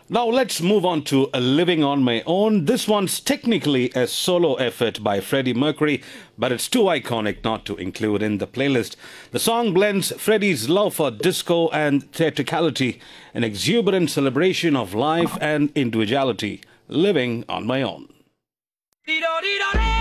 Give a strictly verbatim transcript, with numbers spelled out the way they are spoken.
Now let's move on to a Living on My Own. This one's technically a solo effort by Freddie Mercury, but it's too iconic not to include in the playlist. The song blends Freddie's love for disco and theatricality, an exuberant celebration of life and individuality. Living on My Own. Dee-do-dee-do-dee.